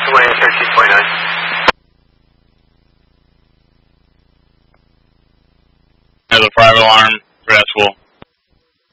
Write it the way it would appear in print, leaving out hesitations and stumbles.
Wayne 13.9. There's a private alarm for that school.